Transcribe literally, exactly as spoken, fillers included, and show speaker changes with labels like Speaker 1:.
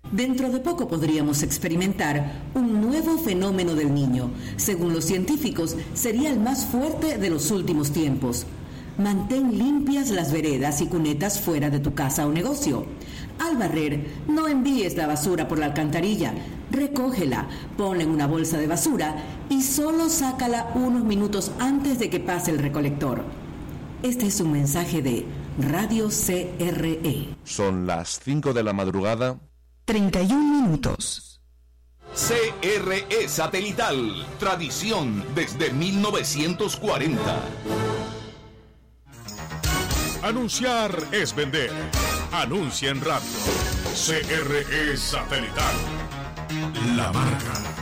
Speaker 1: Dentro de poco podríamos experimentar un nuevo fenómeno del niño. Según los científicos, sería el más fuerte de los últimos tiempos. Mantén limpias las veredas y cunetas fuera de tu casa o negocio. Al barrer, no envíes la basura por la alcantarilla. Recógela, ponla en una bolsa de basura y solo sácala unos minutos antes de que pase el recolector. Este es un mensaje de Radio C R E.
Speaker 2: Son las cinco de la madrugada.
Speaker 1: treinta y un minutos.
Speaker 3: C R E Satelital, tradición desde mil novecientos cuarenta.
Speaker 4: Anunciar es vender. Anuncia en radio. C R E Satelital. La marca.